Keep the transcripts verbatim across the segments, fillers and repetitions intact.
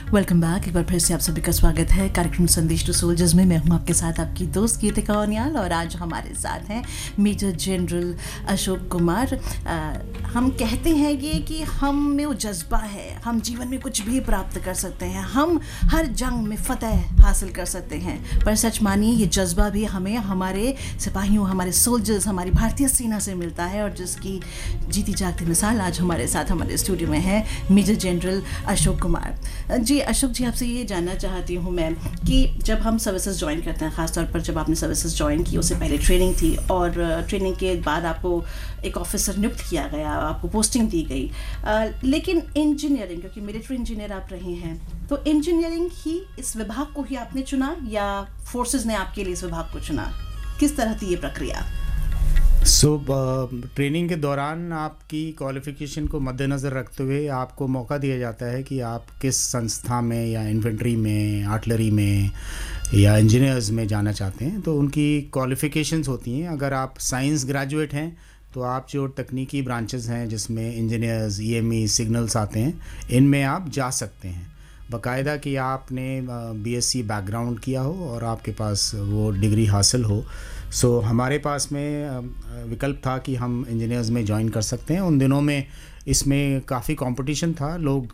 Welcome back. एक बार फिर से आप सभी का स्वागत है कार्यक्रम संदेश टू सोल्जर्स में। मैं हूं आपके साथ आपकी दोस्त गीतिका ओनियाल और आज हमारे साथ हैं मेजर जनरल अशोक कुमार। आ, हम कहते हैं ये कि हम में वो जज्बा है, हम जीवन में कुछ भी प्राप्त कर सकते हैं, हम हर जंग में फतह हासिल कर सकते हैं। पर सच मानिए ये जज्बा भी हमें हमारे सिपाहियों, हमारे सोल्जर्स, हमारी भारतीय सेना से मिलता है और जिसकी जीती जागती मिसाल आज हमारे साथ हमारे स्टूडियो में है मेजर जनरल अशोक कुमार जी। अशोक जी, आपसे ये जानना चाहती हूँ मैं कि जब हम सर्विसेज ज्वाइन करते हैं, ख़ासतौर पर जब आपने सर्विसेज ज्वाइन की, उससे पहले ट्रेनिंग थी और ट्रेनिंग के बाद आपको एक ऑफिसर नियुक्त किया गया, आपको पोस्टिंग दी गई, आ, लेकिन इंजीनियरिंग, क्योंकि मिलिट्री इंजीनियर आप रहे हैं, तो इंजीनियरिंग ही इस विभाग को ही आपने चुना या फोर्सेज ने आपके लिए इस विभाग को चुना? किस तरह थी ये प्रक्रिया? सो so, ट्रेनिंग के दौरान आपकी क्वालिफ़िकेशन को मद्देनज़र रखते हुए आपको मौका दिया जाता है कि आप किस संस्था में या इन्फेंट्री में, आर्टिलरी में या इंजीनियर्स में जाना चाहते हैं। तो उनकी क्वालिफ़िकेशंस होती हैं। अगर आप साइंस ग्रेजुएट हैं तो आप जो तकनीकी ब्रांचेस हैं जिसमें इंजीनियर्स, ईएमई, सिग्नल्स आते हैं, इनमें आप जा सकते हैं बाकायदा कि आपने बीएससी बैकग्राउंड किया हो और आपके पास वो डिग्री हासिल हो। सो so, हमारे पास में विकल्प था कि हम इंजीनियर्स में ज्वाइन कर सकते हैं। उन दिनों में इसमें काफ़ी कंपटीशन था, लोग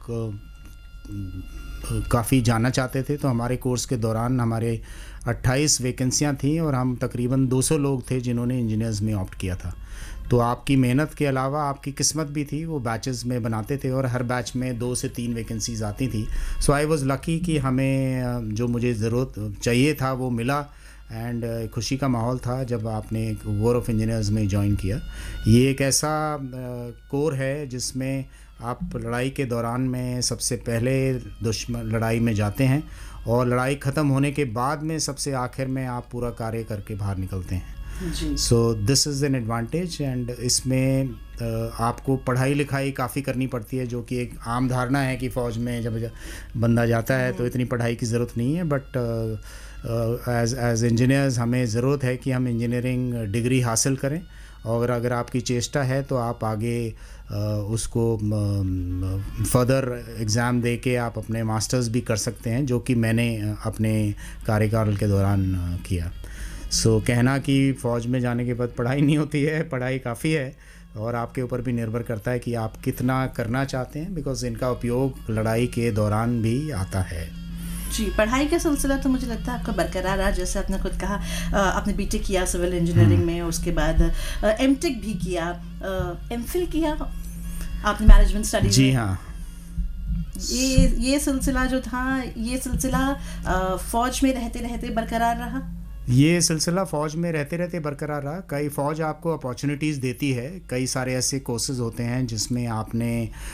काफ़ी जाना चाहते थे। तो हमारे कोर्स के दौरान हमारे अट्ठाईस वैकेंसियां थीं और हम तकरीबन दो सौ लोग थे जिन्होंने इंजीनियर्स में ऑप्ट किया था। तो आपकी मेहनत के अलावा आपकी किस्मत भी थी। वो बैचेस में बनाते थे और हर बैच में दो से तीन वैकेंसीज आती थी। सो आई वाज लकी कि हमें जो मुझे ज़रूरत चाहिए था वो मिला एंड खुशी का माहौल था जब आपने वॉर ऑफ इंजीनियर्स में ज्वाइन किया। ये एक ऐसा कोर है जिसमें आप लड़ाई के दौरान में सबसे पहले दुश्मन लड़ाई में जाते हैं और लड़ाई ख़त्म होने के बाद में सबसे आखिर में आप पूरा कार्य करके बाहर निकलते हैं। So this is an advantage and इसमें uh, आपको पढ़ाई लिखाई काफ़ी करनी पड़ती है, जो कि एक आम धारणा है कि फ़ौज में जब बंदा जाता है तो इतनी पढ़ाई की ज़रूरत नहीं है। बट एज एज इंजीनियर्स हमें ज़रूरत है कि हम इंजीनियरिंग डिग्री हासिल करें और अगर आपकी चेष्टा है तो आप आगे uh, उसको फर्दर एग्ज़ाम दे के आप अपने मास्टर्स भी कर सकते हैं, जो कि मैंने अपने कार्यकाल के दौरान uh, किया। सो so, कहना कि फ़ौज में जाने के बाद पढ़ाई नहीं होती है, पढ़ाई काफ़ी है और आपके ऊपर भी निर्भर करता है कि आप कितना करना चाहते हैं, बिकॉज़ इनका उपयोग लड़ाई के दौरान भी आता है। जी, पढ़ाई का सिलसिला तो मुझे लगता है आपका बरकरार रहा। जैसे आपने खुद कहा, आपने बीटेक किया सिविल इंजीनियरिंग में, उसके बाद एमटेक भी किया, एमफिल किया आपने मैनेजमेंट स्टडी। जी हाँ, ये ये सिलसिला जो था, ये सिलसिला फ़ौज में रहते रहते बरकरार रहा। ये सिलसिला फ़ौज में रहते रहते बरकरार रहा। कई फ़ौज आपको अपॉर्चुनिटीज़ देती है, कई सारे ऐसे कोर्सेज़ होते हैं जिसमें आपने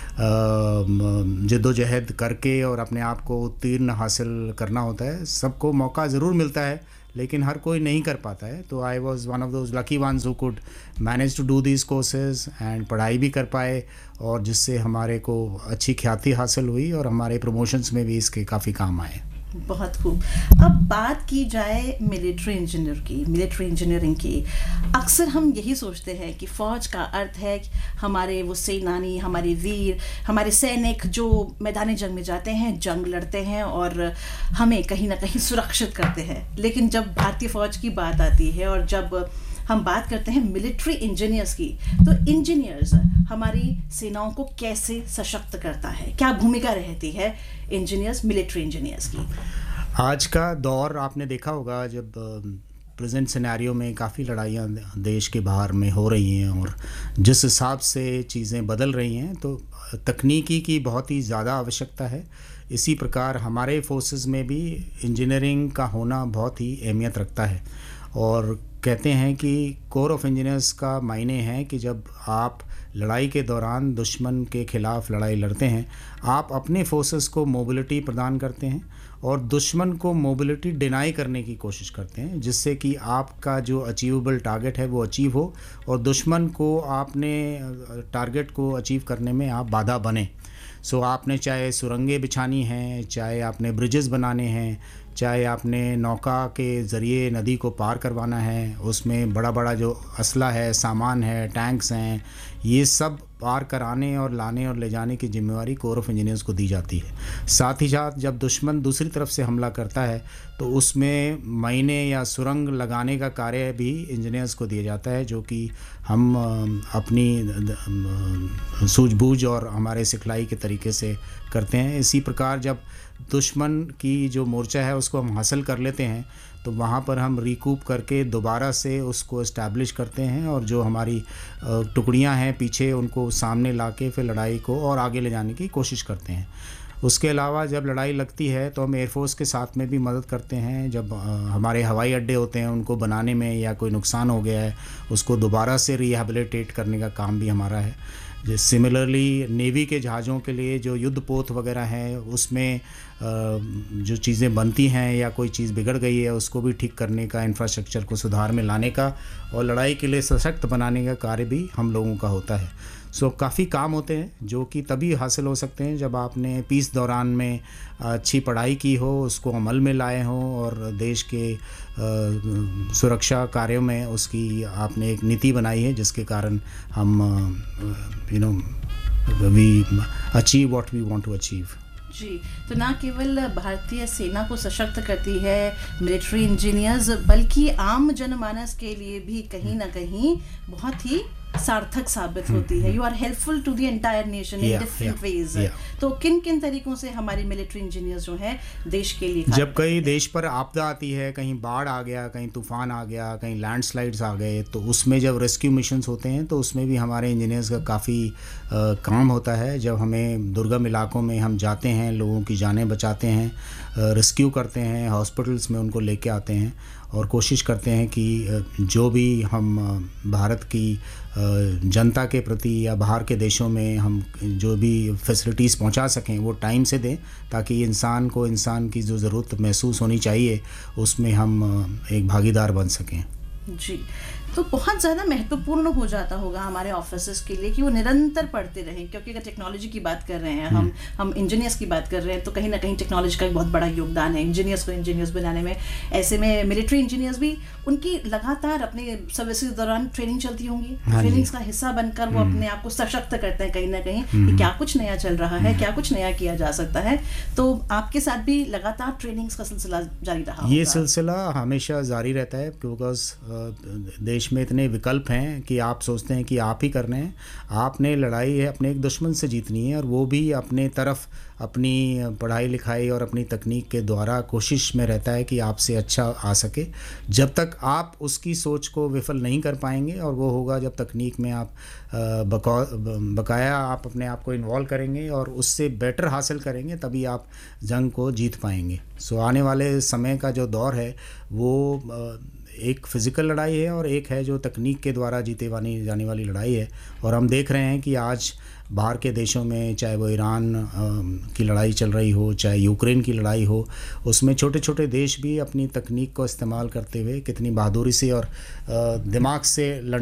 जद्दोजहद करके और अपने आप को उत्तीर्ण हासिल करना होता है। सबको मौका ज़रूर मिलता है लेकिन हर कोई नहीं कर पाता है। तो I was one of those lucky ones who could manage to do these courses and पढ़ाई भी कर पाए और जिससे हमारे को अच्छी ख्याति हासिल हुई और हमारे प्रमोशंस में भी इसके काफ़ी काम आए। बहुत खूब। अब बात की जाए मिलिट्री इंजीनियर की, मिलिट्री इंजीनियरिंग की, अक्सर हम यही सोचते हैं कि फ़ौज का अर्थ है कि हमारे वो सेनानी, हमारे वीर, हमारे सैनिक जो मैदानी जंग में जाते हैं, जंग लड़ते हैं और हमें कहीं ना कहीं सुरक्षित करते हैं। लेकिन जब भारतीय फ़ौज की बात आती है और जब हम बात करते हैं मिलिट्री इंजीनियर्स की, तो इंजीनियर्स हमारी सेनाओं को कैसे सशक्त करता है? क्या भूमिका रहती है इंजीनियर्स, मिलिट्री इंजीनियर्स की? आज का दौर आपने देखा होगा, जब प्रेजेंट सिनेरियो में काफ़ी लड़ाइयाँ देश के बाहर में हो रही हैं और जिस हिसाब से चीज़ें बदल रही हैं, तो तकनीकी की बहुत ही ज़्यादा आवश्यकता है। इसी प्रकार हमारे फोर्सेस में भी इंजीनियरिंग का होना बहुत ही अहमियत रखता है और कहते हैं कि कोर ऑफ इंजीनियर्स का मायने है कि जब आप लड़ाई के दौरान दुश्मन के ख़िलाफ़ लड़ाई लड़ते हैं, आप अपने फोर्सेस को मोबिलिटी प्रदान करते हैं और दुश्मन को मोबिलिटी डिनाई करने की कोशिश करते हैं, जिससे कि आपका जो अचीवेबल टारगेट है वो अचीव हो और दुश्मन को आपने टारगेट को अचीव करने में आप बाधा बने। सो आपने चाहे सुरंगें बिछानी हैं, चाहे आपने ब्रिजेस बनाने हैं, चाहे आपने नौका के ज़रिए नदी को पार करवाना है, उसमें बड़ा बड़ा जो असला है, सामान है, टैंक्स हैं, ये सब पार कराने और लाने और ले जाने की जिम्मेवारी कोर ऑफ इंजीनियर्स को दी जाती है। साथ ही साथ जब दुश्मन दूसरी तरफ से हमला करता है तो उसमें माइने या सुरंग लगाने का कार्य भी इंजीनियर्स को दिया जाता है, जो कि हम अपनी सूझबूझ और हमारे सिखलाई के तरीके से करते हैं। इसी प्रकार जब दुश्मन की जो मोर्चा है उसको हम हासिल कर लेते हैं तो वहाँ पर हम रिकूप करके दोबारा से उसको इस्टेब्लिश करते हैं और जो हमारी टुकड़ियाँ हैं पीछे उनको सामने लाके फिर लड़ाई को और आगे ले जाने की कोशिश करते हैं। उसके अलावा जब लड़ाई लगती है तो हम एयरफोर्स के साथ में भी मदद करते हैं। जब हमारे हवाई अड्डे होते हैं उनको बनाने में या कोई नुकसान हो गया है उसको दोबारा से रिहैबिलिटेट करने का काम भी हमारा है। सिमिलरली नेवी के जहाज़ों के लिए जो युद्ध पोत वगैरह हैं उसमें जो चीज़ें बनती हैं या कोई चीज़ बिगड़ गई है उसको भी ठीक करने का, इंफ्रास्ट्रक्चर को सुधार में लाने का और लड़ाई के लिए सशक्त बनाने का कार्य भी हम लोगों का होता है। सो काफ़ी काम होते हैं जो कि तभी हासिल हो सकते हैं जब आपने पीस दौरान में अच्छी पढ़ाई की हो, उसको अमल में लाए हों और देश के सुरक्षा कार्यों में उसकी आपने एक नीति बनाई है जिसके कारण हम you know we achieve what we want to achieve. जी, तो ना केवल भारतीय सेना को सशक्त करती है मिलिट्री इंजीनियर्स, बल्कि आम जनमानस के लिए भी कहीं ना कहीं बहुत ही सार्थक साबित होती है। You are helpful to the entire nation in different ways. तो किन किन तरीकों से हमारी मिलिट्री इंजीनियर्स जो हैं देश के लिए, जब कहीं देश पर आपदा आती है, कहीं बाढ़ आ गया, कहीं तूफान आ गया, कहीं लैंडस्लाइड्स आ गए, तो उसमें जब रेस्क्यू मिशंस होते हैं तो उसमें भी हमारे इंजीनियर्स का काफ़ी काम होता है। जब हमें दुर्गम इलाकों में हम जाते हैं, लोगों की जानें बचाते हैं, रेस्क्यू करते हैं, हॉस्पिटल्स में उनको लेके आते हैं और कोशिश करते हैं कि जो भी हम भारत की जनता के प्रति या बाहर के देशों में हम जो भी फैसिलिटीज़ पहुंचा सकें वो टाइम से दें, ताकि इंसान को इंसान की जो ज़रूरत महसूस होनी चाहिए उसमें हम एक भागीदार बन सकें। जी, तो बहुत ज़्यादा महत्वपूर्ण हो जाता होगा हमारे ऑफिसर्स के लिए कि वो निरंतर पढ़ते रहें, क्योंकि अगर टेक्नोलॉजी की बात कर रहे हैं हम हम इंजीनियर्स की बात कर रहे हैं तो कहीं ना कहीं टेक्नोलॉजी का एक बहुत बड़ा योगदान है इंजीनियर्स को इंजीनियर्स बनाने में। ऐसे में मिलिट्री इंजीनियर्स भी, उनकी लगातार अपने सर्विसेज दौरान ट्रेनिंग चलती होंगी, ट्रेनिंग्स का हिस्सा बनकर वो अपने आप को सशक्त करते हैं कहीं ना कहीं कि क्या कुछ नया चल रहा है, क्या कुछ नया किया जा सकता है। तो आपके साथ भी लगातार ट्रेनिंग्स का सिलसिला जारी रहा? ये सिलसिला हमेशा जारी रहता है, बिकॉज देश में इतने विकल्प हैं कि आप सोचते हैं कि आप ही करने हैं। आपने लड़ाई है अपने एक दुश्मन से जीतनी है और वो भी अपने तरफ अपनी पढ़ाई लिखाई और अपनी तकनीक के द्वारा कोशिश में रहता है कि आपसे अच्छा आ सके। जब तक आप उसकी सोच को विफल नहीं कर पाएंगे, और वो होगा जब तकनीक में आप बकाया आप अपने आप को इन्वॉल्व करेंगे और उससे बेटर हासिल करेंगे, तभी आप जंग को जीत पाएंगे। सो आने वाले समय का जो दौर है वो एक फ़िज़िकल लड़ाई है और एक है जो तकनीक के द्वारा जीते वाली जाने वाली लड़ाई है। और हम देख रहे हैं कि आज बाहर के देशों में, चाहे वो ईरान की लड़ाई चल रही हो, चाहे यूक्रेन की लड़ाई हो, उसमें छोटे छोटे देश भी अपनी तकनीक को इस्तेमाल करते हुए कितनी बहादुरी से और दिमाग से लड़